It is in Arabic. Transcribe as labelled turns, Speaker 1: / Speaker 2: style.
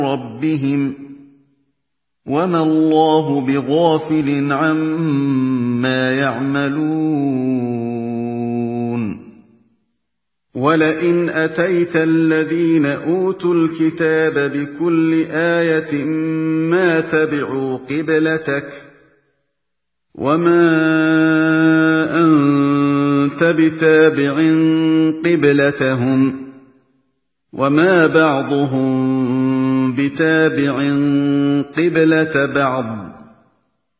Speaker 1: رَبِّهِمْ وَمَا اللَّهُ بِغَافِلٍ عَمَّا يَعْمَلُونَ وَلَئِنْ أَتَيْتَ الَّذِينَ أُوتُوا الْكِتَابَ بِكُلِّ آيَةٍ مَّا تَبِعُوا قِبْلَتَكَ وَمَا أَنتَ بِتَابِعٍ قِبْلَتَهُمْ وَمَا بَعْضُهُم بِتَابِعٍ قِبْلَةَ بَعْضٍ